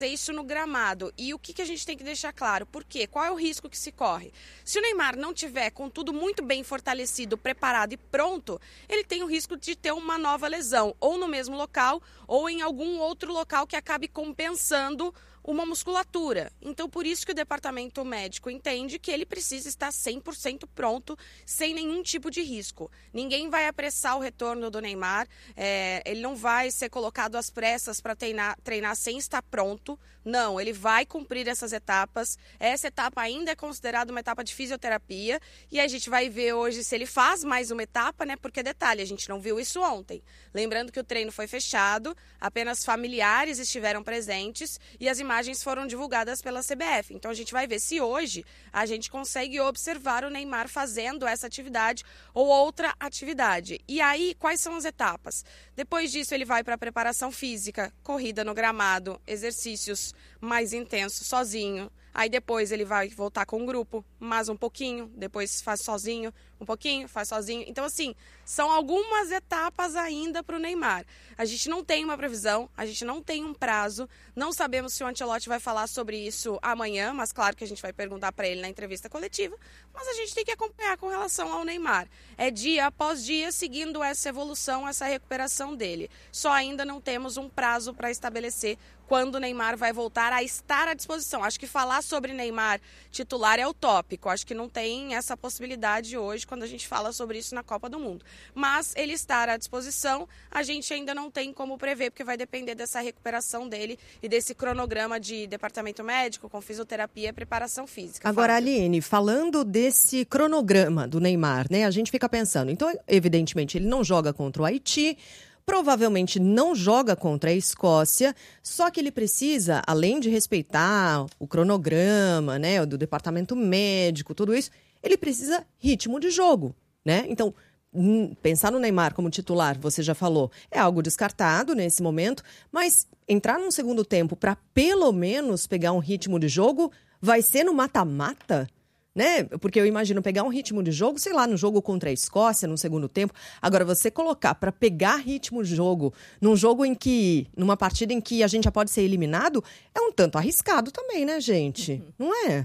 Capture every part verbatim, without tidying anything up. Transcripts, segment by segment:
isso no gramado. E o que, que a gente tem que deixar claro? Por quê? Qual é o risco que se corre? Se o Neymar não tiver com tudo muito bem fortalecido, preparado e pronto, ele tem o risco de ter uma nova lesão, ou no mesmo local, ou em algum outro local que acabe compensando uma musculatura. Então, por isso que o departamento médico entende que ele precisa estar cem por cento pronto, sem nenhum tipo de risco. Ninguém vai apressar o retorno do Neymar, é, ele não vai ser colocado às pressas para treinar, treinar sem estar pronto. Não, ele vai cumprir essas etapas. Essa etapa ainda é considerada uma etapa de fisioterapia e a gente vai ver hoje se ele faz mais uma etapa, né? Porque, detalhe, a gente não viu isso ontem. Lembrando que o treino foi fechado, apenas familiares estiveram presentes e as imagens foram divulgadas pela C B F. Então, a gente vai ver se hoje a gente consegue observar o Neymar fazendo essa atividade ou outra atividade. E aí, quais são as etapas? Depois disso, ele vai para a preparação física, corrida no gramado, exercícios mais intensos sozinho. Aí depois ele vai voltar com um grupo, mais um pouquinho, depois faz sozinho, um pouquinho, faz sozinho. Então, assim, são algumas etapas ainda para o Neymar. A gente não tem uma previsão, a gente não tem um prazo, não sabemos se o Ancelotti vai falar sobre isso amanhã, mas claro que a gente vai perguntar para ele na entrevista coletiva, mas a gente tem que acompanhar com relação ao Neymar. É dia após dia seguindo essa evolução, essa recuperação dele. Só ainda não temos um prazo para estabelecer quando o Neymar vai voltar a estar à disposição. Acho que falar sobre Neymar titular é utópico. Acho que não tem essa possibilidade hoje quando a gente fala sobre isso na Copa do Mundo. Mas ele estar à disposição, a gente ainda não tem como prever, porque vai depender dessa recuperação dele e desse cronograma de departamento médico, com fisioterapia e preparação física. Agora, Fábio. Aline, falando desse cronograma do Neymar, né? A gente fica pensando, então, evidentemente, ele não joga contra o Haiti, provavelmente não joga contra a Escócia, só que ele precisa, além de respeitar o cronograma, né, do departamento médico, tudo isso, ele precisa ritmo de jogo, né? Então, pensar no Neymar como titular, você já falou, é algo descartado nesse momento, mas entrar num segundo tempo para pelo menos pegar um ritmo de jogo vai ser no mata-mata? Né? Porque eu imagino pegar um ritmo de jogo, sei lá, no jogo contra a Escócia, no segundo tempo. Agora, você colocar para pegar ritmo de jogo num jogo em que, numa partida em que a gente já pode ser eliminado, é um tanto arriscado também, né, gente? Uhum. Não é?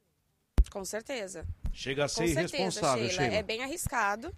Com certeza. Chega a ser Com certeza, irresponsável, Sheila. Sheila. É bem arriscado.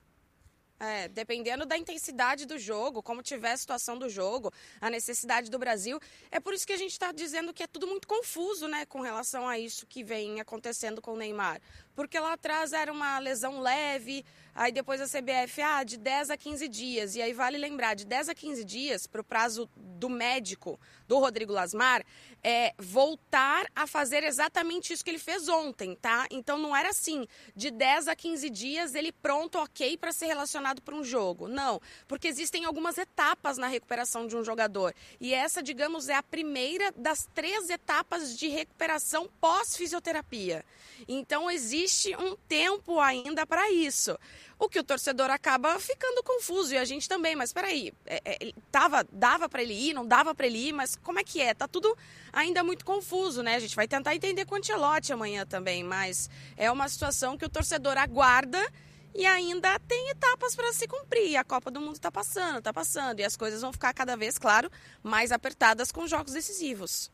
É, dependendo da intensidade do jogo, como tiver a situação do jogo, a necessidade do Brasil. É por isso que a gente está dizendo que é tudo muito confuso, né, com relação a isso que vem acontecendo com o Neymar. Porque lá atrás era uma lesão leve, aí depois a C B F, ah, de dez a quinze dias. E aí vale lembrar, de dez a quinze dias, para o prazo do médico, do Rodrigo Lasmar, é voltar a fazer exatamente isso que ele fez ontem, tá? Então não era assim, de dez a quinze dias ele pronto, ok, para ser relacionado para um jogo. Não, porque existem algumas etapas na recuperação de um jogador. E essa, digamos, é a primeira das três etapas de recuperação pós-fisioterapia. Então existe um tempo ainda para isso. O que o torcedor acaba ficando confuso, e a gente também, mas peraí, é, é, tava, dava para ele ir, não dava para ele ir, mas como é que é? Tá tudo ainda muito confuso, né? A gente vai tentar entender com o Ancelotti amanhã também, mas é uma situação que o torcedor aguarda e ainda tem etapas para se cumprir. A Copa do Mundo está passando, está passando, e as coisas vão ficar cada vez, claro, mais apertadas com jogos decisivos.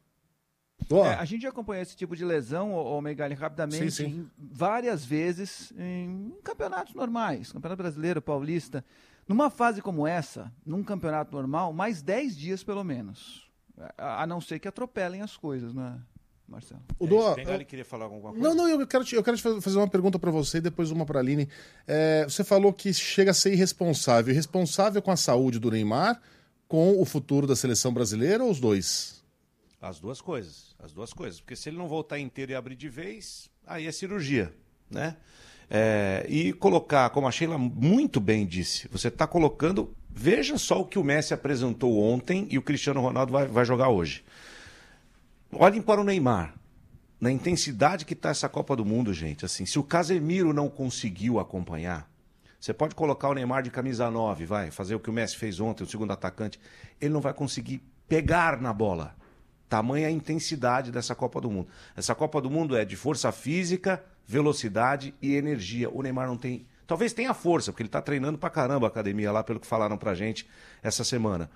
É, a gente já acompanhou esse tipo de lesão, ô, ô Megali, rapidamente, sim, sim. Em, várias vezes em campeonatos normais, Campeonato Brasileiro, Paulista. Numa fase como essa, num campeonato normal, mais dez dias pelo menos. A, a não ser que atropelem as coisas, né, Marcelo? O Doa, Megali eu... queria falar alguma coisa? Não, não, eu quero te, eu quero te fazer uma pergunta para você e depois uma para a Aline. É, você falou que chega a ser irresponsável. Irresponsável com a saúde do Neymar, com o futuro da seleção brasileira ou os dois? As duas coisas, as duas coisas. Porque se ele não voltar inteiro e abrir de vez, aí é cirurgia, né? É, e colocar, como a Sheila muito bem disse, você está colocando... Veja só o que o Messi apresentou ontem e o Cristiano Ronaldo vai, vai jogar hoje. Olhem para o Neymar. Na intensidade que está essa Copa do Mundo, gente. Assim, se o Casemiro não conseguiu acompanhar, você pode colocar o Neymar de camisa nove, vai, fazer o que o Messi fez ontem, o segundo atacante. Ele não vai conseguir pegar na bola. Tamanha a intensidade dessa Copa do Mundo. Essa Copa do Mundo é de força física, velocidade e energia. O Neymar não tem... Talvez tenha força, porque ele está treinando pra caramba a academia lá, pelo que falaram pra gente essa semana.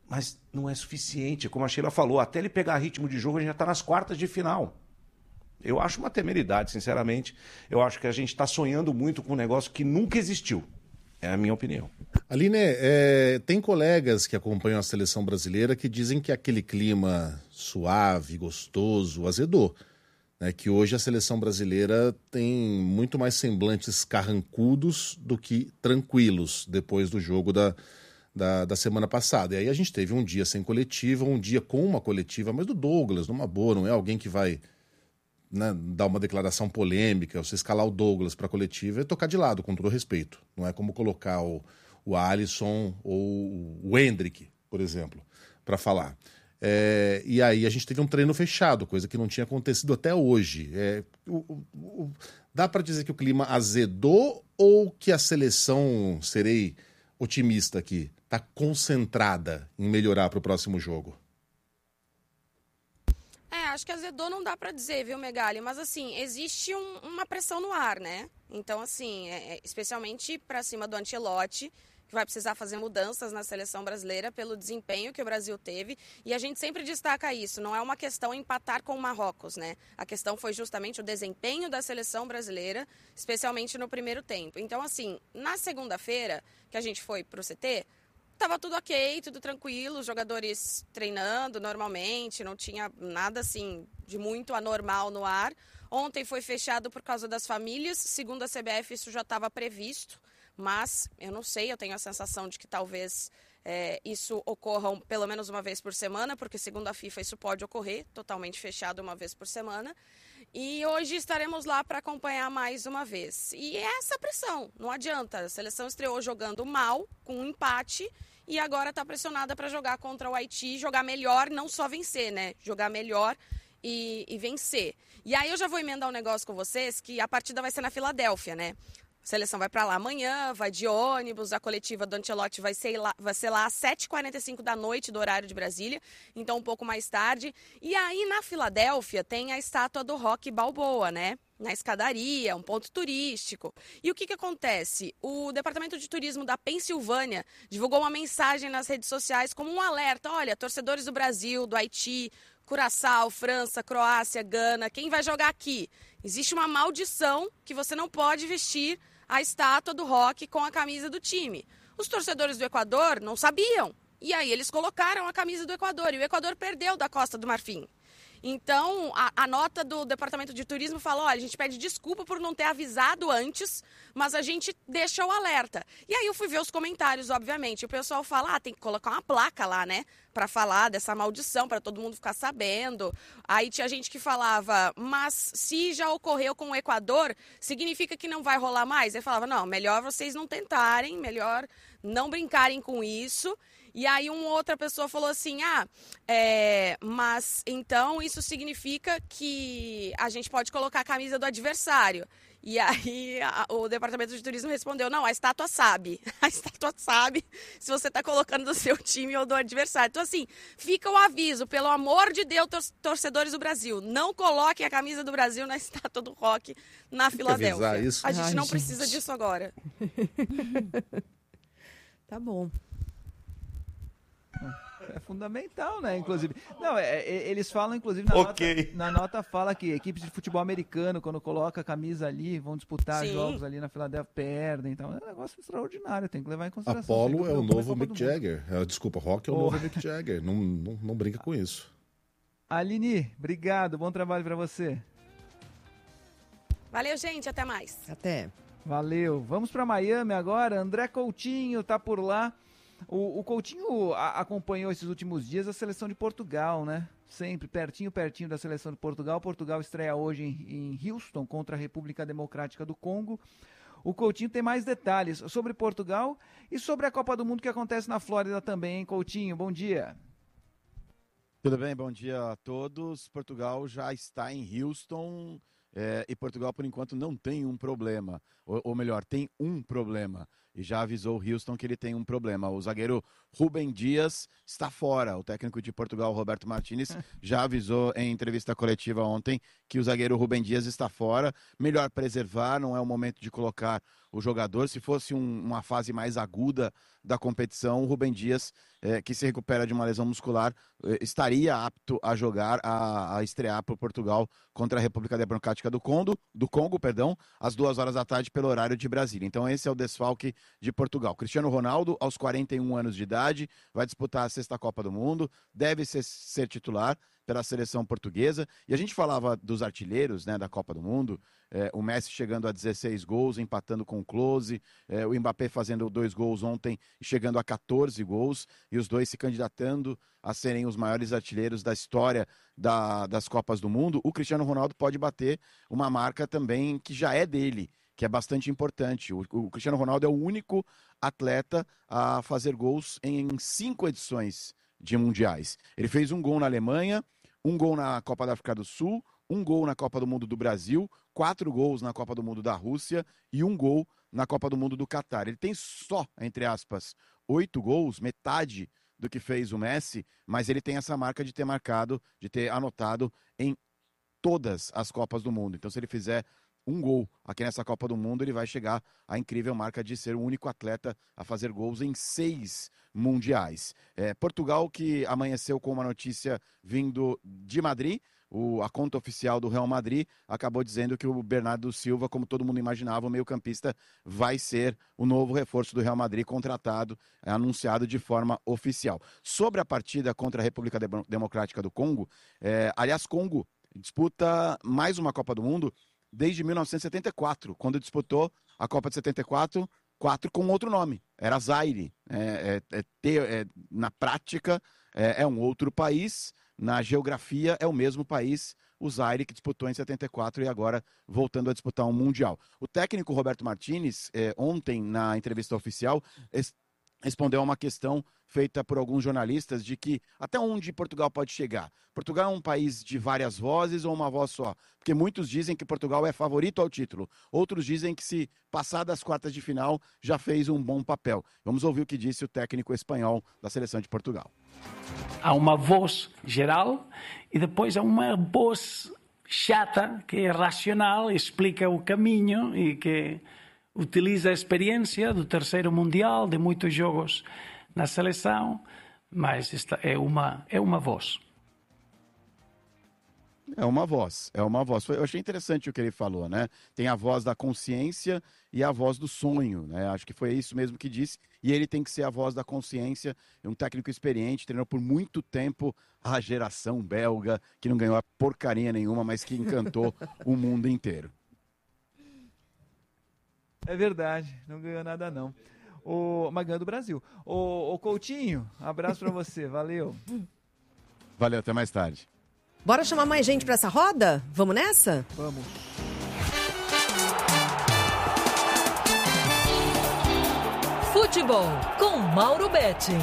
mas não é suficiente. Como a Sheila falou, até ele pegar ritmo de jogo, a gente já está nas quartas de final. Eu acho uma temeridade, sinceramente. Eu acho que a gente está sonhando muito com um negócio que nunca existiu. É a minha opinião. Aline, é, tem colegas que acompanham a seleção brasileira que dizem que aquele clima suave, gostoso, azedou. Né, que hoje a seleção brasileira tem muito mais semblantes carrancudos do que tranquilos depois do jogo da, da, da semana passada. E aí a gente teve um dia sem coletiva, um dia com uma coletiva, mas do Douglas, numa boa, não é alguém que vai, né, dar uma declaração polêmica, você escalar o Douglas para a coletiva e tocar de lado, com todo respeito. Não é como colocar o, o Alisson ou o Endrick, por exemplo, para falar. É, e aí a gente teve um treino fechado, coisa que não tinha acontecido até hoje. É, o, o, o, dá para dizer que o clima azedou ou que a seleção, serei otimista aqui, está concentrada em melhorar para o próximo jogo? É, acho que azedou não dá pra dizer, viu, Megali? Mas, assim, existe um, uma pressão no ar, né? Então, assim, é, é, especialmente pra cima do Ancelotti, que vai precisar fazer mudanças na seleção brasileira pelo desempenho que o Brasil teve. E a gente sempre destaca isso, não é uma questão empatar com o Marrocos, né? A questão foi justamente o desempenho da seleção brasileira, especialmente no primeiro tempo. Então, assim, na segunda-feira, que a gente foi pro C T... Tava tudo ok, tudo tranquilo, os jogadores treinando normalmente, não tinha nada assim de muito anormal no ar. Ontem foi fechado por causa das famílias, segundo a C B F isso já estava previsto, mas eu não sei, eu tenho a sensação de que talvez é, isso ocorra um, pelo menos uma vez por semana, porque segundo a FIFA isso pode ocorrer, totalmente fechado uma vez por semana. E hoje estaremos lá para acompanhar mais uma vez. E é essa pressão, não adianta, a seleção estreou jogando mal, com um empate, e agora está pressionada para jogar contra o Haiti, jogar melhor, não só vencer, né? Jogar melhor e, e vencer. E aí eu já vou emendar um negócio com vocês, que a partida vai ser na Filadélfia, né? A seleção vai para lá amanhã, vai de ônibus, a coletiva do Ancelotti vai ser lá, vai ser lá às sete e quarenta e cinco da noite do horário de Brasília, então um pouco mais tarde. E aí na Filadélfia tem a estátua do Rocky Balboa, né? Na escadaria, um ponto turístico. E o que que acontece? O Departamento de Turismo da Pensilvânia divulgou uma mensagem nas redes sociais como um alerta. Olha, torcedores do Brasil, do Haiti, Curaçao, França, Croácia, Gana, quem vai jogar aqui? Existe uma maldição que você não pode vestir a estátua do Rocky com a camisa do time. Os torcedores do Equador não sabiam. E aí eles colocaram a camisa do Equador. E o Equador perdeu da Costa do Marfim. Então, a, a nota do Departamento de Turismo falou, olha, a gente pede desculpa por não ter avisado antes, mas a gente deixa o alerta. E aí eu fui ver os comentários, obviamente. O pessoal fala, ah, tem que colocar uma placa lá, né? Para falar dessa maldição, para todo mundo ficar sabendo. Aí tinha gente que falava, mas se já ocorreu com o Equador, significa que não vai rolar mais? Eu falava, não, melhor vocês não tentarem, melhor não brincarem com isso. E aí uma outra pessoa falou assim, ah, é, mas então isso significa que a gente pode colocar a camisa do adversário. E aí a, o Departamento de Turismo respondeu, não, a estátua sabe, a estátua sabe se você está colocando do seu time ou do adversário. Então assim, fica o aviso, pelo amor de Deus, tor- torcedores do Brasil, não coloquem a camisa do Brasil na estátua do Rocky na Filadélfia. Isso? A gente Ai, não gente. precisa disso agora. Tá bom. É fundamental, né? Inclusive. Não, é, é, eles falam, inclusive, na, Ok. nota, na nota fala que equipes de futebol americano, quando coloca a camisa ali, vão disputar Sim. jogos ali na Filadélfia, perdem. Então, é um negócio extraordinário, tem que levar em consideração. Apollo Sem é o dúvida, novo Copa Mick do Mundo. Jagger. É, desculpa, Rock é o Oh. novo Mick Jagger. Não, não, não brinca com isso. Aline, obrigado, bom trabalho pra você. Valeu, gente, até mais. Até. Valeu. Vamos para Miami agora. André Coutinho tá por lá. O, o Coutinho a, acompanhou esses últimos dias a seleção de Portugal, né? Sempre pertinho, pertinho da seleção de Portugal. Portugal estreia hoje em, em Houston contra a República Democrática do Congo. O Coutinho tem mais detalhes sobre Portugal e sobre a Copa do Mundo que acontece na Flórida também, hein, Coutinho? Bom dia. Tudo bem, bom dia a todos. Portugal já está em Houston é, e Portugal, por enquanto, não tem um problema. Ou, ou melhor, tem um problema. E já avisou o Houston que ele tem um problema. O zagueiro Rubem Dias está fora. O técnico de Portugal, Roberto Martínez, já avisou em entrevista coletiva ontem que o zagueiro Rubem Dias está fora. Melhor preservar, não é o momento de colocar o jogador. Se fosse um, uma fase mais aguda da competição, o Rubem Dias, eh, que se recupera de uma lesão muscular, eh, estaria apto a jogar, a, a estrear por Portugal contra a República Democrática do Congo, do Congo, perdão, às duas horas da tarde pelo horário de Brasília. Então esse é o desfalque de Portugal. Cristiano Ronaldo, aos quarenta e um anos de idade, vai disputar a sexta Copa do Mundo, deve ser, ser titular pela seleção portuguesa. E a gente falava dos artilheiros, né, da Copa do Mundo, é, o Messi chegando a dezesseis gols, empatando com o Klose, é, o Mbappé fazendo dois gols ontem e chegando a quatorze gols, e os dois se candidatando a serem os maiores artilheiros da história da, das Copas do Mundo. O Cristiano Ronaldo pode bater uma marca também que já é dele, que é bastante importante. O, o Cristiano Ronaldo é o único atleta a fazer gols em cinco edições de mundiais. Ele fez um gol na Alemanha, um gol na Copa da África do Sul, um gol na Copa do Mundo do Brasil, quatro gols na Copa do Mundo da Rússia e um gol na Copa do Mundo do Catar. Ele tem só, entre aspas, oito gols, metade do que fez o Messi, mas ele tem essa marca de ter marcado, de ter anotado em todas as Copas do Mundo. Então, se ele fizer um gol aqui nessa Copa do Mundo, ele vai chegar à incrível marca de ser o único atleta a fazer gols em seis mundiais. É, Portugal, que amanheceu com uma notícia vindo de Madrid, o, a conta oficial do Real Madrid acabou dizendo que o Bernardo Silva, como todo mundo imaginava, o meio-campista, vai ser o novo reforço do Real Madrid, contratado, é, anunciado de forma oficial. Sobre a partida contra a República Democrática do Congo, é, aliás, Congo disputa mais uma Copa do Mundo desde mil novecentos e setenta e quatro, quando disputou a Copa de setenta e quatro, quatro com outro nome, era Zaire. É, é, é, é, na prática, é, é um outro país, na geografia é o mesmo país, o Zaire, que disputou em setenta e quatro e agora voltando a disputar um Mundial. O técnico Roberto Martinez, é, ontem na entrevista oficial, es- respondeu a uma questão feita por alguns jornalistas de que até onde Portugal pode chegar. Portugal é um país de várias vozes ou uma voz só? Porque muitos dizem que Portugal é favorito ao título. Outros dizem que se passar das quartas de final já fez um bom papel. Vamos ouvir o que disse o técnico espanhol da seleção de Portugal. Há uma voz geral e depois há uma voz chata que é racional, explica o caminho e que utiliza a experiência do terceiro mundial, de muitos jogos na seleção, mas esta é uma, é uma voz. É uma voz, é uma voz. Eu achei interessante o que ele falou, né? Tem a voz da consciência e a voz do sonho, né? Acho que foi isso mesmo que disse. E ele tem que ser a voz da consciência, um técnico experiente, treinou por muito tempo a geração belga, que não ganhou a porcaria nenhuma, mas que encantou o mundo inteiro. É verdade, não ganhou nada não. O, mas ganhou do Brasil. O, o Coutinho, abraço pra você, valeu. Valeu, até mais tarde. Bora chamar mais gente pra essa roda? Vamos nessa? Vamos. Futebol com Mauro Betting.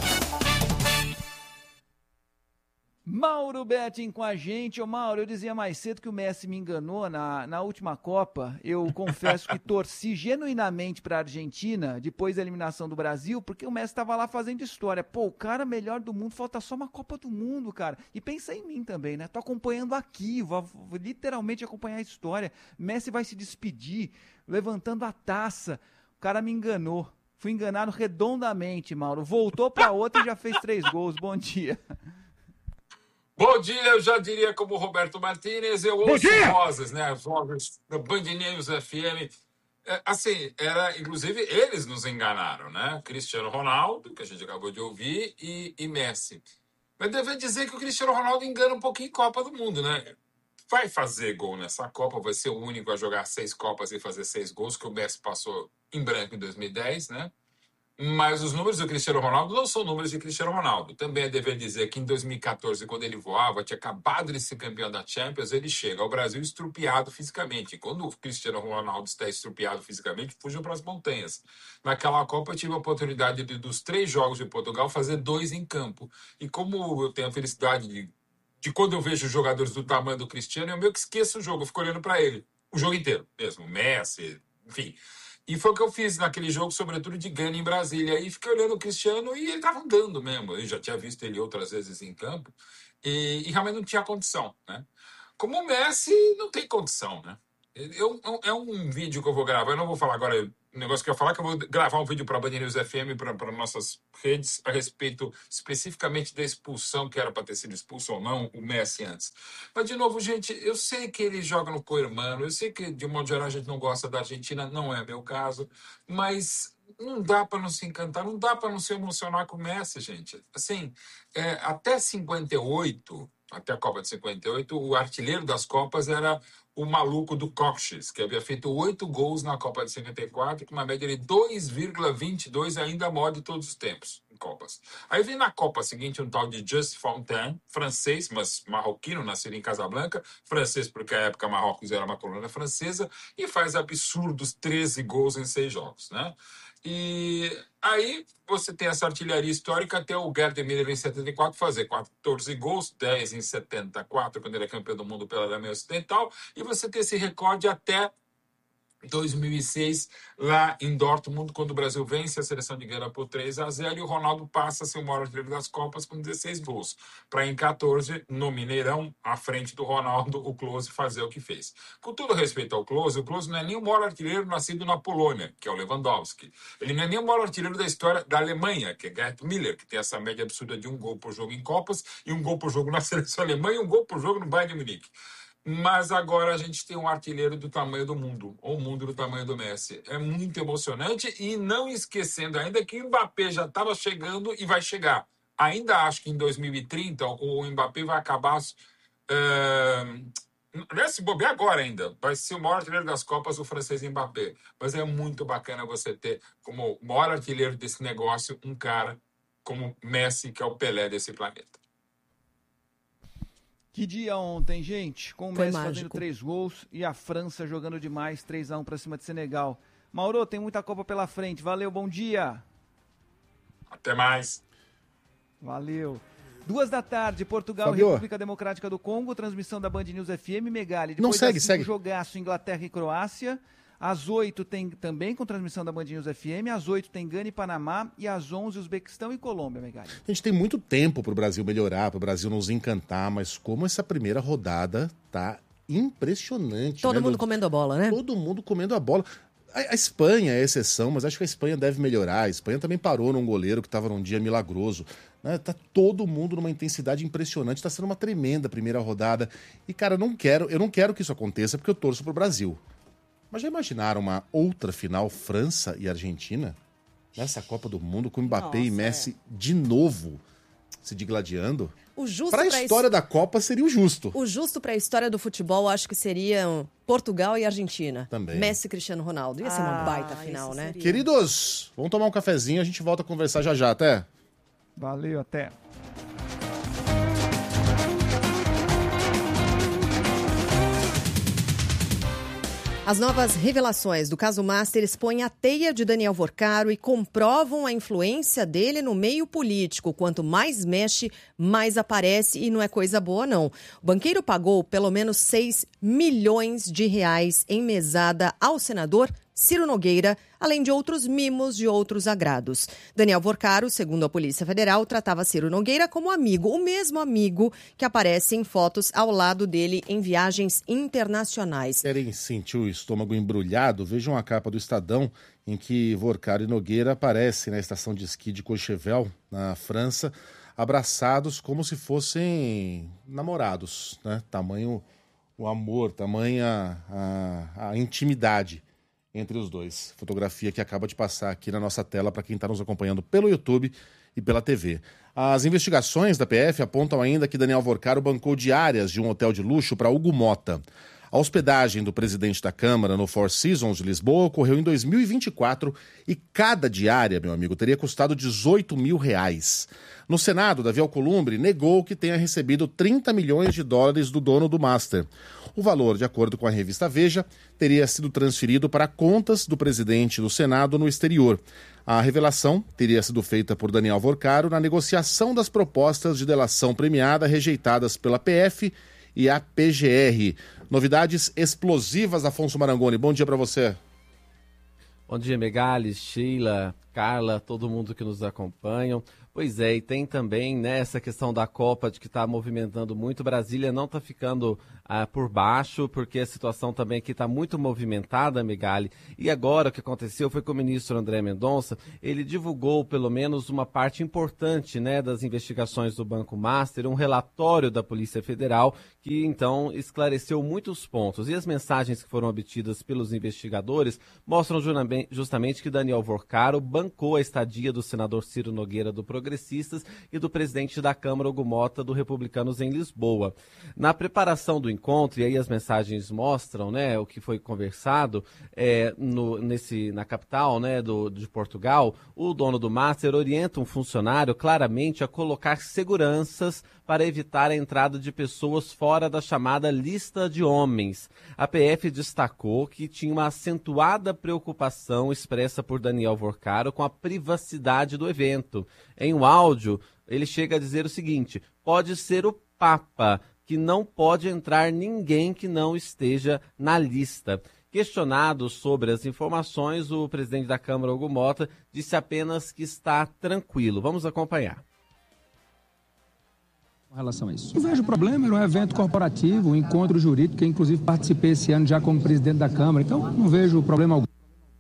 Mauro Betting com a gente. Ô Mauro, eu dizia mais cedo que o Messi me enganou na, na última Copa. Eu confesso que torci genuinamente para a Argentina depois da eliminação do Brasil, porque o Messi estava lá fazendo história. Pô, o cara melhor do mundo, falta só uma Copa do Mundo, cara. E pensa em mim também, né? Tô acompanhando aqui, vou, vou literalmente acompanhar a história. Messi vai se despedir, levantando a taça. O cara me enganou. Fui enganado redondamente, Mauro. Voltou para outra e já fez três gols. Bom dia. Bom dia, eu já diria como Roberto Martinez, eu ouço vozes, né? Vozes da Band News F M. É, assim, era, inclusive, eles nos enganaram, né? Cristiano Ronaldo, que a gente acabou de ouvir, e, e Messi. Mas devo dizer que o Cristiano Ronaldo engana um pouquinho em Copa do Mundo, né? Vai fazer gol nessa Copa, vai ser o único a jogar seis Copas e fazer seis gols, que o Messi passou em branco em dois mil e dez, né? Mas os números do Cristiano Ronaldo não são números de Cristiano Ronaldo. Também é dever dizer que em dois mil e quatorze, quando ele voava, tinha acabado de ser campeão da Champions, ele chega ao Brasil estrupiado fisicamente. Quando o Cristiano Ronaldo está estrupiado fisicamente, fugiu para as montanhas. Naquela Copa, eu tive a oportunidade de, dos três jogos de Portugal, fazer dois em campo. E como eu tenho a felicidade de, de quando eu vejo jogadores do tamanho do Cristiano, eu meio que esqueço o jogo, eu fico olhando para ele. O jogo inteiro mesmo, Messi, enfim... E foi o que eu fiz naquele jogo, sobretudo de Gana em Brasília. Aí fiquei olhando o Cristiano e ele estava andando mesmo. Eu já tinha visto ele outras vezes em campo. E, e realmente não tinha condição, né? Como o Messi não tem condição, né? Eu, é um vídeo que eu vou gravar, eu não vou falar agora o negócio que eu ia falar, que eu vou gravar um vídeo para a Band News F M, para nossas redes, a respeito especificamente da expulsão, que era para ter sido expulso ou não, o Messi antes. Mas, de novo, gente, eu sei que ele joga no co-irmão, eu sei que, de um modo geral, a gente não gosta da Argentina, não é meu caso, mas não dá para não se encantar, não dá para não se emocionar com o Messi, gente. Assim, é, até cinquenta e oito, até a Copa de cinquenta e oito, o artilheiro das Copas era o maluco do Coxes, que havia feito oito gols na Copa de cinquenta e quatro, com uma média de dois vírgula vinte e dois, ainda a maior de todos os tempos em Copas. Aí vem na Copa seguinte um tal de Just Fontaine, francês, mas marroquino, nascido em Casablanca, francês porque à época Marrocos era uma colônia francesa, e faz absurdos treze gols em seis jogos, né? E aí você tem essa artilharia histórica até o Gerd Müller em setenta e quatro fazer quatorze gols, dez em setenta e quatro, quando ele é campeão do mundo pela Alemanha Ocidental, e você tem esse recorde até dois mil e seis, lá em Dortmund, quando o Brasil vence a seleção de Guerra por três a zero, e o Ronaldo passa a ser o maior artilheiro das Copas com dezesseis gols. Para em catorze, no Mineirão, à frente do Ronaldo, o Klose fazer o que fez. Com todo respeito ao Klose, o Klose não é nem o maior artilheiro nascido na Polônia, que é o Lewandowski. Ele não é nem o maior artilheiro da história da Alemanha, que é Gerd Müller, que tem essa média absurda de um gol por jogo em Copas, e um gol por jogo na seleção alemã, e um gol por jogo no Bayern de Munique. Mas agora a gente tem um artilheiro do tamanho do mundo, ou o mundo do tamanho do Messi. É muito emocionante, e não esquecendo ainda que o Mbappé já estava chegando e vai chegar. Ainda acho que em dois mil e trinta o Mbappé vai acabar... Uh, se bobear agora ainda, vai ser o maior artilheiro das Copas, o francês Mbappé. Mas é muito bacana você ter como maior artilheiro desse negócio um cara como Messi, que é o Pelé desse planeta. Que dia ontem, gente, com o Foi Messi mágico. fazendo três gols e a França jogando demais, três a um para cima de Senegal. Mauro, tem muita Copa pela frente. Valeu, bom dia. Até mais. Valeu. Duas da tarde, Portugal Fabio. e República Democrática do Congo, transmissão da Band News F M, Megali. Não, Depois segue, das cinco, segue. Jogaço, Inglaterra e Croácia. Às oito tem também com transmissão da Band News F M. Às oito tem Gana e Panamá. E às onze, Uzbequistão e Colômbia, Megali. A gente tem muito tempo para o Brasil melhorar, para o Brasil nos encantar, mas como essa primeira rodada tá impressionante. Todo né? mundo No- comendo a bola, né? Todo mundo comendo a bola. A, a Espanha é exceção, mas acho que a Espanha deve melhorar. A Espanha também parou num goleiro que estava num dia milagroso. Né? Tá todo mundo numa intensidade impressionante. Está sendo uma tremenda primeira rodada. E, cara, eu não quero, eu não quero que isso aconteça porque eu torço pro Brasil. Mas já imaginaram uma outra final, França e Argentina? Nessa Copa do Mundo, com Mbappé Nossa, e Messi de novo se digladiando? O justo Para a pra história da Copa seria o justo. O justo para a história do futebol, acho que seriam Portugal e Argentina. Também. Messi e Cristiano Ronaldo. Ia ser uma Ah, baita final, isso né? seria. Queridos, vamos tomar um cafezinho, a gente volta a conversar já já, até. Valeu, até. As novas revelações do caso Master expõem a teia de Daniel Vorcaro e comprovam a influência dele no meio político. Quanto mais mexe, mais aparece, e não é coisa boa, não. O banqueiro pagou pelo menos seis milhões de reais em mesada ao senador Ciro Nogueira, além de outros mimos de outros agrados. Daniel Vorcaro, segundo a Polícia Federal, tratava Ciro Nogueira como amigo, o mesmo amigo que aparece em fotos ao lado dele em viagens internacionais. Querem sentir o estômago embrulhado? Vejam a capa do Estadão, em que Vorcaro e Nogueira aparecem na estação de esqui de Courchevel, na França, abraçados como se fossem namorados, né? Tamanho o amor, tamanha a, a intimidade entre os dois. Fotografia que acaba de passar aqui na nossa tela para quem está nos acompanhando pelo YouTube e pela T V. As investigações da P F apontam ainda que Daniel Vorcaro bancou diárias de um hotel de luxo para Hugo Mota. A hospedagem do presidente da Câmara no Four Seasons de Lisboa ocorreu em dois mil e vinte e quatro e cada diária, meu amigo, teria custado dezoito mil reais. No Senado, Davi Alcolumbre negou que tenha recebido trinta milhões de dólares do dono do Master. O valor, de acordo com a revista Veja, teria sido transferido para contas do presidente do Senado no exterior. A revelação teria sido feita por Daniel Vorcaro na negociação das propostas de delação premiada rejeitadas pela P F e a P G R. Novidades explosivas, Afonso Marangoni. Bom dia para você. Bom dia, Megali, Sheila, Carla, todo mundo que nos acompanha. Pois é, e tem também, né, essa questão da Copa de que está movimentando muito. Brasília não está ficando ah, por baixo, porque a situação também aqui está muito movimentada, Megali. E agora o que aconteceu foi que o ministro André Mendonça, ele divulgou pelo menos uma parte importante, né, das investigações do Banco Master, um relatório da Polícia Federal que então esclareceu muitos pontos. E as mensagens que foram obtidas pelos investigadores mostram justamente que Daniel Vorcaro bancou a estadia do senador Ciro Nogueira do Progressistas e do presidente da Câmara, Hugo Mota, do Republicanos, em Lisboa. Na preparação do encontro, e aí as mensagens mostram, né, o que foi conversado é, no, nesse, na capital, né, do, de Portugal, o dono do Master orienta um funcionário claramente a colocar seguranças para evitar a entrada de pessoas fora da chamada lista de homens. A P F destacou que tinha uma acentuada preocupação expressa por Daniel Vorcaro com a privacidade do evento. Em um áudio, ele chega a dizer o seguinte: pode ser o Papa, que não pode entrar ninguém que não esteja na lista. Questionado sobre as informações, o presidente da Câmara, Hugo Mota, disse apenas que está tranquilo. Vamos acompanhar. Com relação a isso. Não vejo problema, era um evento corporativo, um encontro jurídico, que inclusive participei esse ano já como presidente da Câmara, então não vejo problema algum.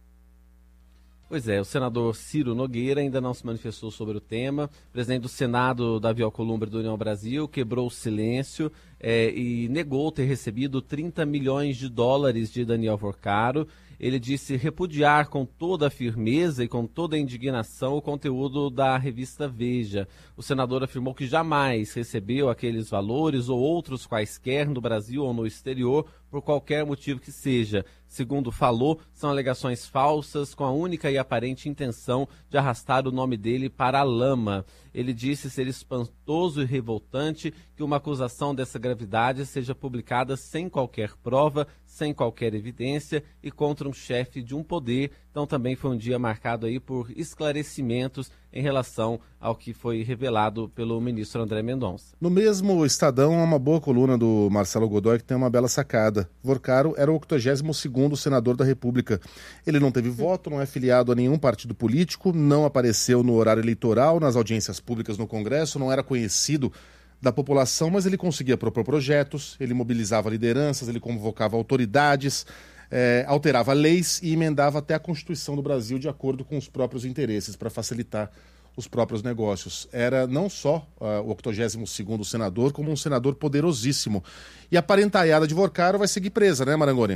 Pois é, o senador Ciro Nogueira ainda não se manifestou sobre o tema. O presidente do Senado, Davi Alcolumbre, do União Brasil, quebrou o silêncio é, e negou ter recebido trinta milhões de dólares de Daniel Vorcaro. Ele disse repudiar com toda a firmeza e com toda a indignação o conteúdo da revista Veja. O senador afirmou que jamais recebeu aqueles valores ou outros quaisquer no Brasil ou no exterior por qualquer motivo que seja. Segundo falou, são alegações falsas com a única e aparente intenção de arrastar o nome dele para a lama. Ele disse ser espantoso e revoltante que uma acusação dessa gravidade seja publicada sem qualquer prova, sem qualquer evidência e contra um chefe de um poder. Então também foi um dia marcado aí por esclarecimentos em relação ao que foi revelado pelo ministro André Mendonça. No mesmo Estadão, há uma boa coluna do Marcelo Godoy que tem uma bela sacada. Vorcaro era o octogésimo segundo senador da República. Ele não teve voto, não é filiado a nenhum partido político, não apareceu no horário eleitoral, nas audiências públicas no Congresso, não era conhecido da população, mas ele conseguia propor projetos, ele mobilizava lideranças, ele convocava autoridades, é, alterava leis e emendava até a Constituição do Brasil de acordo com os próprios interesses, para facilitar os próprios negócios. Era não só uh, o octogésimo segundo senador, como um senador poderosíssimo. E a parentaiada de Vorcaro vai seguir presa, né, Marangoni?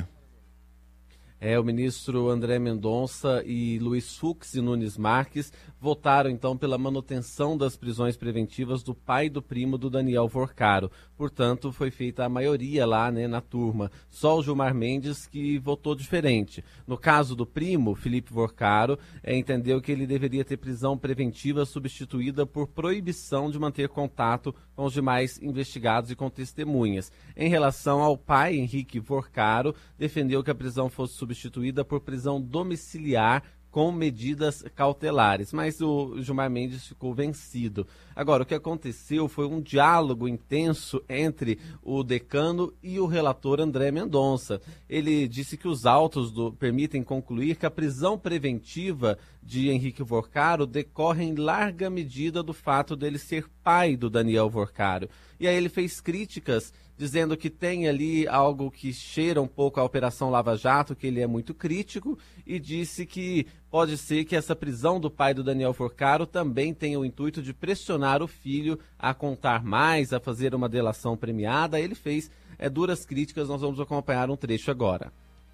É, o ministro André Mendonça e Luiz Fux e Nunes Marques votaram então pela manutenção das prisões preventivas do pai e do primo do Daniel Vorcaro. Portanto, foi feita a maioria lá, né, na turma. Só o Gilmar Mendes que votou diferente. No caso do primo, Felipe Vorcaro, é, entendeu que ele deveria ter prisão preventiva substituída por proibição de manter contato com os demais investigados e com testemunhas. Em relação ao pai, Henrique Vorcaro, defendeu que a prisão fosse substituída por prisão domiciliar com medidas cautelares, mas o Gilmar Mendes ficou vencido. Agora, o que aconteceu foi um diálogo intenso entre o decano e o relator André Mendonça. Ele disse que os autos do, permitem concluir que a prisão preventiva de Henrique Vorcaro decorre em larga medida do fato dele ser pai do Daniel Vorcaro. E aí ele fez críticas dizendo que tem ali algo que cheira um pouco a Operação Lava Jato, que ele é muito crítico, e disse que pode ser que essa prisão do pai do Daniel Vorcaro também tenha o intuito de pressionar o filho a contar mais, a fazer uma delação premiada. Ele fez é, duras críticas, nós vamos acompanhar um trecho agora.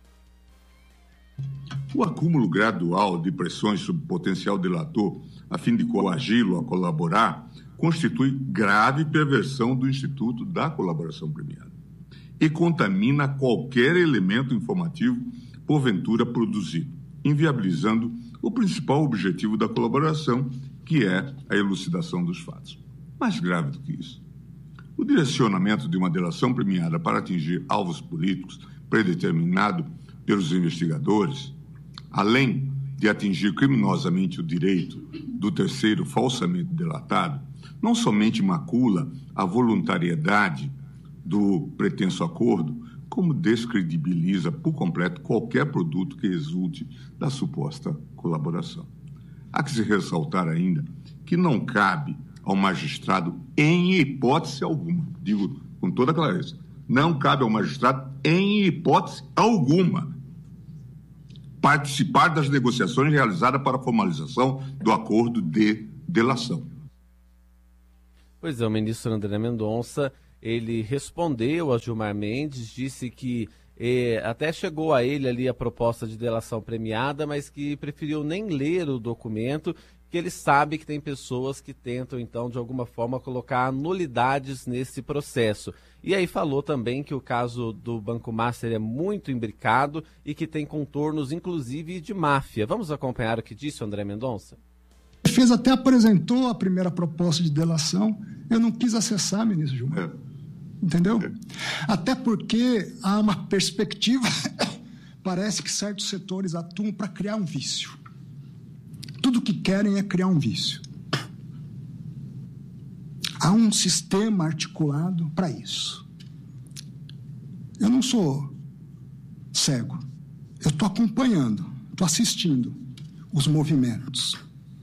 O acúmulo gradual de pressões sobre o potencial delator a fim de coagi-lo a colaborar constitui grave perversão do Instituto da Colaboração Premiada e contamina qualquer elemento informativo porventura produzido, inviabilizando o principal objetivo da colaboração, que é a elucidação dos fatos. Mais grave do que isso, o direcionamento de uma delação premiada para atingir alvos políticos predeterminado pelos investigadores, além de atingir criminosamente o direito do terceiro falsamente delatado, não somente macula a voluntariedade do pretenso acordo, como descredibiliza por completo qualquer produto que resulte da suposta colaboração. Há que se ressaltar ainda que não cabe ao magistrado, em hipótese alguma, digo com toda clareza, não cabe ao magistrado, em hipótese alguma, participar das negociações realizadas para a formalização do acordo de delação. Pois é, o ministro André Mendonça, ele respondeu a Gilmar Mendes, disse que eh, até chegou a ele ali a proposta de delação premiada, mas que preferiu nem ler o documento, que ele sabe que tem pessoas que tentam, então, de alguma forma, colocar nulidades nesse processo. E aí falou também que o caso do Banco Master é muito imbricado e que tem contornos, inclusive, de máfia. Vamos acompanhar o que disse o André Mendonça? A defesa até apresentou a primeira proposta de delação. Eu não quis acessar, ministro Gilmar. É. Entendeu? É. Até porque há uma perspectiva, parece que certos setores atuam para criar um vício. Tudo que querem é criar um vício. Há um sistema articulado para isso. Eu não sou cego. Eu estou acompanhando, estou assistindo os movimentos.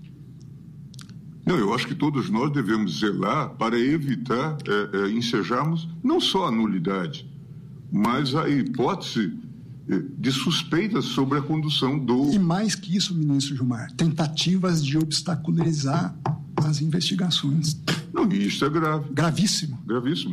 Não, eu acho que todos nós devemos zelar para evitar é, é, ensejarmos não só a nulidade, mas a hipótese de suspeitas sobre a condução do... E mais que isso, ministro Gilmar, tentativas de obstaculizar as investigações. Não, isso é grave. Gravíssimo. Gravíssimo.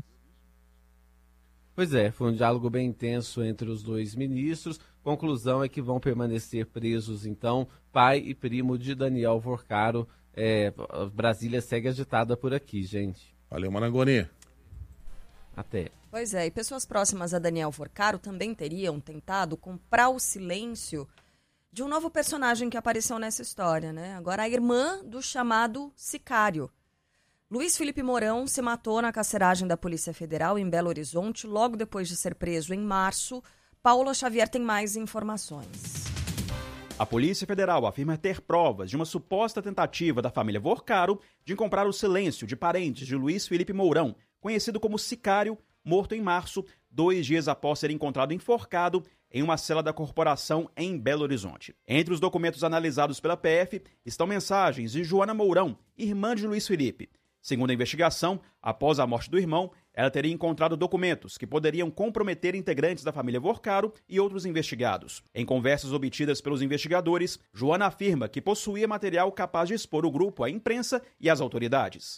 Pois é, foi um diálogo bem intenso entre os dois ministros. Conclusão é que vão permanecer presos, então, pai e primo de Daniel Vorcaro. É, Brasília segue agitada por aqui, gente. Valeu, Marangoni. Até. Pois é, e pessoas próximas a Daniel Vorcaro também teriam tentado comprar o silêncio de um novo personagem que apareceu nessa história, né? Agora a irmã do chamado sicário. Luiz Felipe Mourão se matou na carceragem da Polícia Federal em Belo Horizonte, logo depois de ser preso em março. Paula Xavier tem mais informações. A Polícia Federal afirma ter provas de uma suposta tentativa da família Vorcaro de comprar o silêncio de parentes de Luiz Felipe Mourão, conhecido como sicário, morto em março, dois dias após ser encontrado enforcado em uma cela da corporação em Belo Horizonte. Entre os documentos analisados pela P F estão mensagens de Joana Mourão, irmã de Luiz Felipe. Segundo a investigação, após a morte do irmão, ela teria encontrado documentos que poderiam comprometer integrantes da família Vorcaro e outros investigados. Em conversas obtidas pelos investigadores, Joana afirma que possuía material capaz de expor o grupo à imprensa e às autoridades.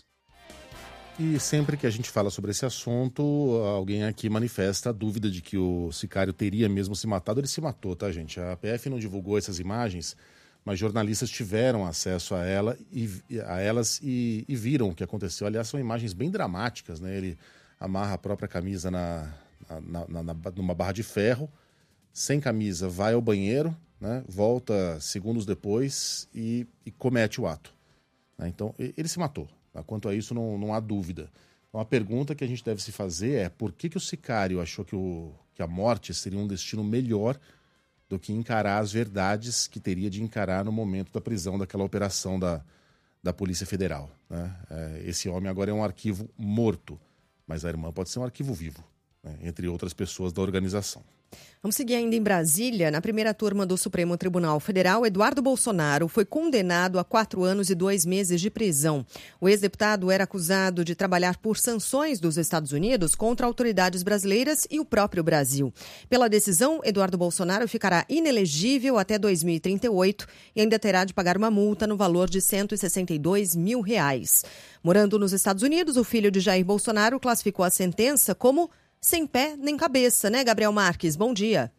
E sempre que a gente fala sobre esse assunto, alguém aqui manifesta a dúvida de que o sicário teria mesmo se matado. Ele se matou, tá, gente? A P F não divulgou essas imagens, mas jornalistas tiveram acesso a, ela e, a elas e, e viram o que aconteceu. Aliás, são imagens bem dramáticas, né? Ele amarra a própria camisa na, na, na, na, numa barra de ferro, sem camisa, vai ao banheiro, né? Volta segundos depois e, e comete o ato. Né? Então, ele se matou. Quanto a isso, não, não há dúvida. Então, a pergunta que a gente deve se fazer é por que, que o sicário achou que, o, que a morte seria um destino melhor do que encarar as verdades que teria de encarar no momento da prisão daquela operação da, da Polícia Federal. Né? É, esse homem agora é um arquivo morto, mas a irmã pode ser um arquivo vivo, né? Entre outras pessoas da organização. Vamos seguir ainda em Brasília. Na primeira turma do Supremo Tribunal Federal, Eduardo Bolsonaro foi condenado a quatro anos e dois meses de prisão. O ex-deputado era acusado de trabalhar por sanções dos Estados Unidos contra autoridades brasileiras e o próprio Brasil. Pela decisão, Eduardo Bolsonaro ficará inelegível até dois mil e trinta e oito e ainda terá de pagar uma multa no valor de cento e sessenta e dois mil reais. Morando nos Estados Unidos, o filho de Jair Bolsonaro classificou a sentença como sem pé nem cabeça, né, Gabriel Marques? Bom dia.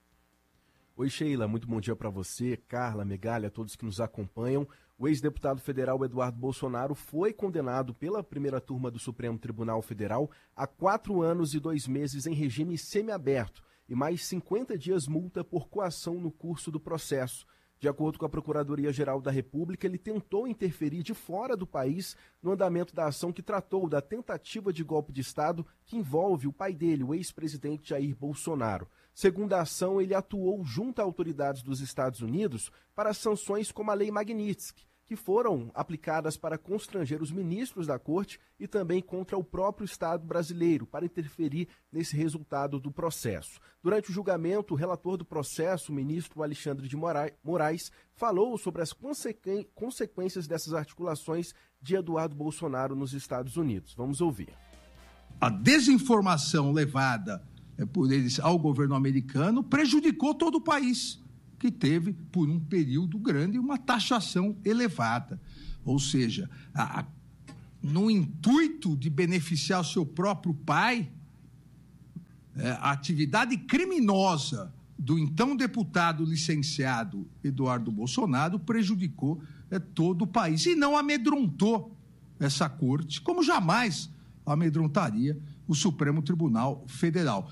Oi, Sheila. Muito bom dia para você, Carla, Megalha, todos que nos acompanham. O ex-deputado federal Eduardo Bolsonaro foi condenado pela primeira turma do Supremo Tribunal Federal a quatro anos e dois meses em regime semiaberto e mais cinquenta dias multa por coação no curso do processo. De acordo com a Procuradoria-Geral da República, ele tentou interferir de fora do país no andamento da ação que tratou da tentativa de golpe de Estado que envolve o pai dele, o ex-presidente Jair Bolsonaro. Segundo a ação, ele atuou junto a autoridades dos Estados Unidos para sanções como a Lei Magnitsky, que foram aplicadas para constranger os ministros da corte e também contra o próprio Estado brasileiro, para interferir nesse resultado do processo. Durante o julgamento, o relator do processo, o ministro Alexandre de Moraes, falou sobre as consequ... consequências dessas articulações de Eduardo Bolsonaro nos Estados Unidos. Vamos ouvir. A desinformação levada por eles ao governo americano prejudicou todo o país, que teve, por um período grande, uma taxação elevada. Ou seja, a, a, no intuito de beneficiar o seu próprio pai, é, a atividade criminosa do então deputado licenciado Eduardo Bolsonaro prejudicou é, todo o país e não amedrontou essa corte, como jamais amedrontaria o Supremo Tribunal Federal.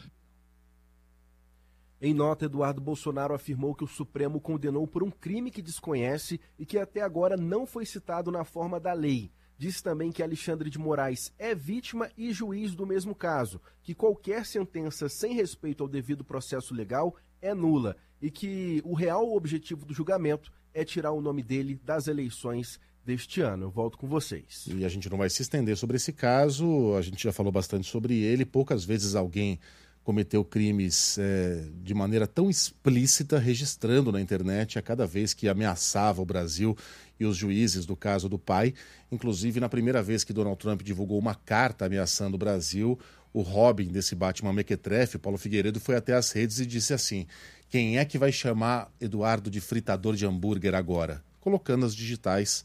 Em nota, Eduardo Bolsonaro afirmou que o Supremo condenou por um crime que desconhece e que até agora não foi citado na forma da lei. Disse também que Alexandre de Moraes é vítima e juiz do mesmo caso, que qualquer sentença sem respeito ao devido processo legal é nula e que o real objetivo do julgamento é tirar o nome dele das eleições deste ano. Eu volto com vocês. E a gente não vai se estender sobre esse caso, a gente já falou bastante sobre ele, poucas vezes alguém cometeu crimes é, de maneira tão explícita, registrando na internet a cada vez que ameaçava o Brasil e os juízes do caso do pai. Inclusive, na primeira vez que Donald Trump divulgou uma carta ameaçando o Brasil, o Robin desse Batman Mequetrefe, Paulo Figueiredo, foi até as redes e disse assim: quem é que vai chamar Eduardo de fritador de hambúrguer agora? Colocando as digitais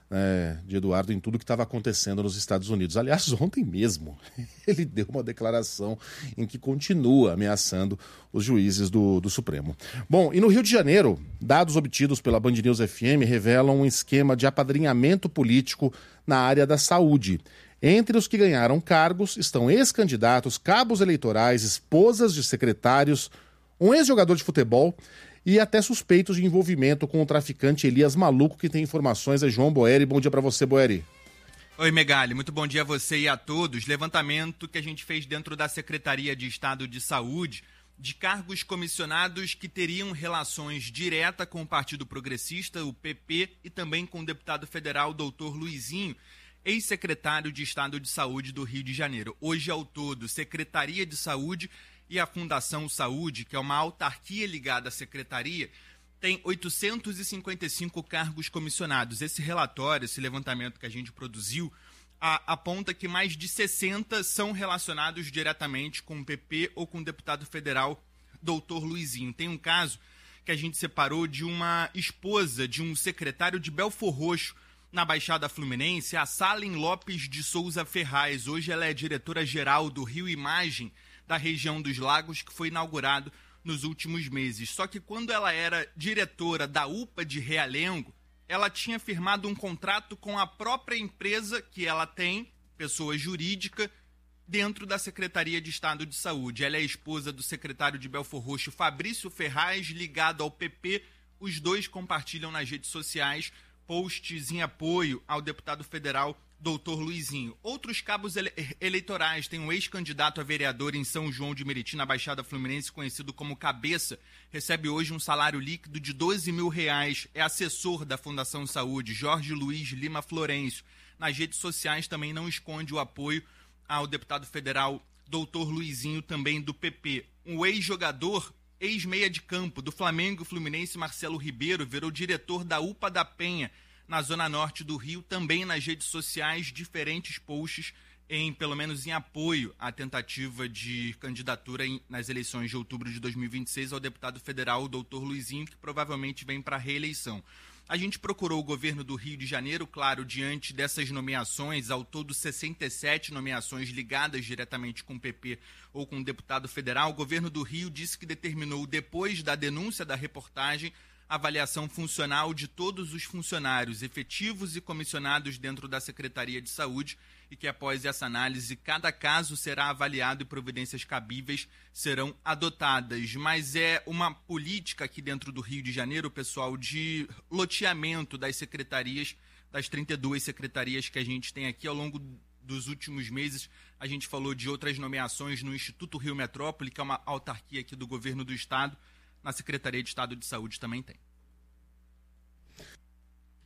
É, de Eduardo em tudo que estava acontecendo nos Estados Unidos. Aliás, ontem mesmo, ele deu uma declaração em que continua ameaçando os juízes do, do Supremo. Bom, e no Rio de Janeiro, dados obtidos pela Band News F M revelam um esquema de apadrinhamento político na área da saúde. Entre os que ganharam cargos estão ex-candidatos, cabos eleitorais, esposas de secretários, um ex-jogador de futebol e até suspeitos de envolvimento com o traficante Elias Maluco, que tem informações. É João Boeri. Bom dia para você, Boeri. Oi, Megali. Muito bom dia a você e a todos. Levantamento que a gente fez dentro da Secretaria de Estado de Saúde de cargos comissionados que teriam relações diretas com o Partido Progressista, o P P, e também com o deputado federal doutor Luizinho, ex-secretário de Estado de Saúde do Rio de Janeiro. Hoje, ao todo, Secretaria de Saúde e a Fundação Saúde, que é uma autarquia ligada à secretaria, tem oitocentos e cinquenta e cinco cargos comissionados. Esse relatório, esse levantamento que a gente produziu, a, aponta que mais de sessenta são relacionados diretamente com o P P ou com o deputado federal doutor Luizinho. Tem um caso que a gente separou de uma esposa de um secretário de Belfor Roxo, na Baixada Fluminense, a Salen Lopes de Souza Ferraz. Hoje ela é diretora-geral do Rio Imagem, da região dos Lagos, que foi inaugurado nos últimos meses. Só que quando ela era diretora da U P A de Realengo, ela tinha firmado um contrato com a própria empresa que ela tem, pessoa jurídica, dentro da Secretaria de Estado de Saúde. Ela é esposa do secretário de Belfor Roxo, Fabrício Ferraz, ligado ao P P. Os dois compartilham nas redes sociais posts em apoio ao deputado federal doutor Luizinho. Outros cabos ele- eleitorais, tem um ex-candidato a vereador em São João de Meriti, na Baixada Fluminense, conhecido como Cabeça, recebe hoje um salário líquido de doze mil reais, é assessor da Fundação Saúde, Jorge Luiz Lima Florencio. Nas redes sociais também não esconde o apoio ao deputado federal doutor Luizinho, também do P P. Um ex-jogador, ex-meia de campo do Flamengo Fluminense, Marcelo Ribeiro, virou diretor da U P A da Penha, na zona norte do Rio, também nas redes sociais, diferentes posts, em, pelo menos em apoio à tentativa de candidatura em, nas eleições de outubro de dois mil e vinte e seis ao deputado federal, o doutor Luizinho, que provavelmente vem para a reeleição. A gente procurou o governo do Rio de Janeiro, claro, diante dessas nomeações, ao todo sessenta e sete nomeações ligadas diretamente com o P P ou com o deputado federal. O governo do Rio disse que determinou, depois da denúncia da reportagem, avaliação funcional de todos os funcionários efetivos e comissionados dentro da Secretaria de Saúde e que, após essa análise, cada caso será avaliado e providências cabíveis serão adotadas. Mas é uma política aqui dentro do Rio de Janeiro, pessoal, de loteamento das secretarias, das trinta e duas secretarias que a gente tem aqui ao longo dos últimos meses. A gente falou de outras nomeações no Instituto Rio Metrópole, que é uma autarquia aqui do governo do Estado. Na Secretaria de Estado de Saúde também tem.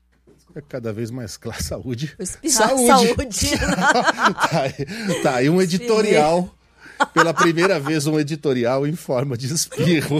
risco. É cada vez mais claro. Saúde. Espirrar, saúde. saúde. tá, aí, tá aí um editorial. Pela primeira vez, um editorial em forma de espirro.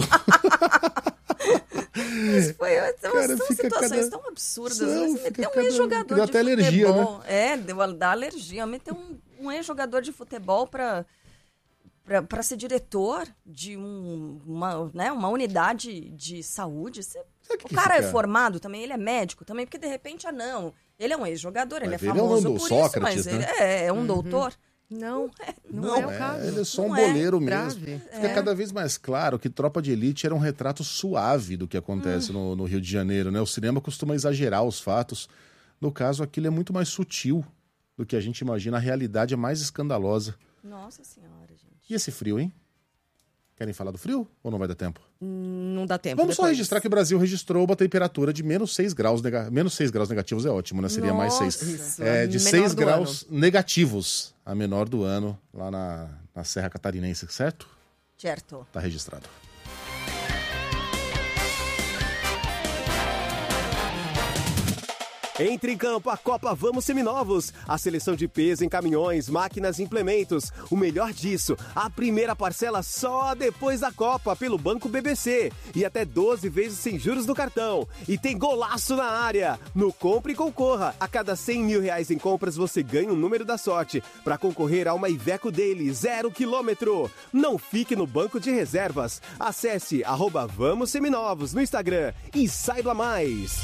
Mas foi, cara, são fica situações cada... tão absurdas. São, Você meteu um cada... ex-jogador deu de até futebol. Alergia, né? É, deu, dá alergia. Meteu um, um ex-jogador de futebol para para ser diretor de um, uma, né, uma unidade de saúde. Você, o cara é formado também, ele é médico também, porque de repente, ah não, ele é um ex-jogador, ele é famoso é um por Sócrates, isso, mas né? ele é, é um uhum. doutor. Não, é, não, não é o caso. Ele é só um não boleiro é, mesmo. grave. Fica é. cada vez mais claro que Tropa de Elite era um retrato suave do que acontece hum. no, no Rio de Janeiro, né? O cinema costuma exagerar os fatos. No caso, aquilo é muito mais sutil do que a gente imagina. A realidade é mais escandalosa. Nossa Senhora, gente. E esse frio, hein? Querem falar do frio ou não vai dar tempo? Não dá tempo. Vamos depois. só registrar que o Brasil registrou uma temperatura de menos seis graus. Nega... Menos seis graus negativos é ótimo, né? Seria Nossa, mais seis. Isso, é, de seis graus ano. negativos, a menor do ano, lá na, na Serra Catarinense, certo? Certo. Tá registrado. Entre em campo a Copa Vamos Seminovos, a seleção de peso em caminhões, máquinas e implementos. O melhor disso, a primeira parcela só depois da Copa pelo Banco B B C e até doze vezes sem juros no cartão. E tem golaço na área. No Compre e Concorra, a cada cem mil reais em compras você ganha um número da sorte para concorrer a uma Iveco Daily zero quilômetro. Não fique no banco de reservas. Acesse arroba Vamos Seminovos no Instagram e saiba mais.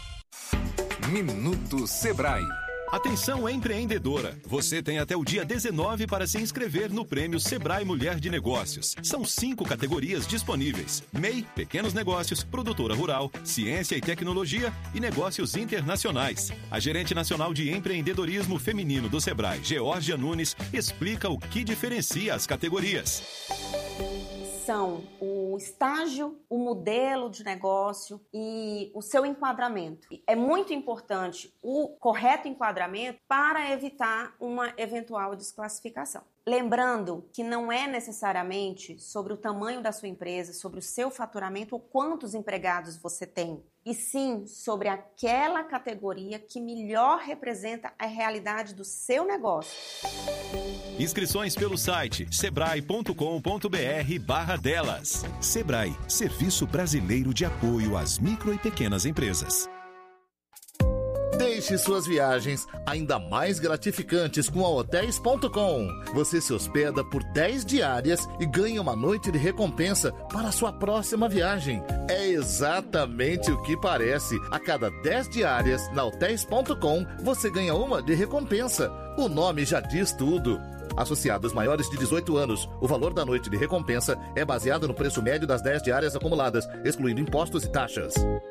Minuto Sebrae. Atenção empreendedora, você tem até o dia dezenove para se inscrever no Prêmio Sebrae Mulher de Negócios. São cinco categorias disponíveis: M E I, Pequenos Negócios, Produtora Rural, Ciência e Tecnologia e Negócios Internacionais. A gerente nacional de empreendedorismo feminino do Sebrae, Georgia Nunes, explica o que diferencia as categorias. São o estágio, o modelo de negócio e o seu enquadramento. É muito importante o correto enquadramento para evitar uma eventual desclassificação. Lembrando que não é necessariamente sobre o tamanho da sua empresa, sobre o seu faturamento ou quantos empregados você tem, e sim sobre aquela categoria que melhor representa a realidade do seu negócio. Inscrições pelo site sebrae ponto com ponto br barra delas. Sebrae, Serviço Brasileiro de Apoio às Micro e Pequenas Empresas. Deixe suas viagens ainda mais gratificantes com a hotéis ponto com. Você se hospeda por dez diárias e ganha uma noite de recompensa para a sua próxima viagem. É exatamente o que parece. A cada dez diárias na hotéis ponto com, você ganha uma de recompensa. O nome já diz tudo. Associados maiores de dezoito anos, o valor da noite de recompensa é baseado no preço médio das dez diárias acumuladas, excluindo impostos e taxas.